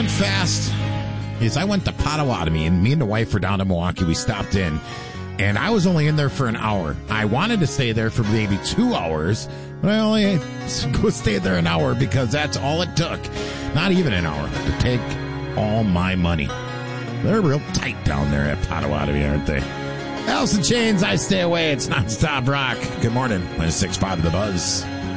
went fast. Is I went to Potawatomi, and me and the wife were down to Milwaukee. We stopped in, and I was only in there for an hour. I wanted to stay there for maybe 2 hours, but I only stayed there an hour because that's all it took. Not even an hour to take all my money. They're real tight down there at Potawatomi, aren't they? Alice in Chains, I Stay Away. It's nonstop rock. Good morning. -6.5 of the Buzz.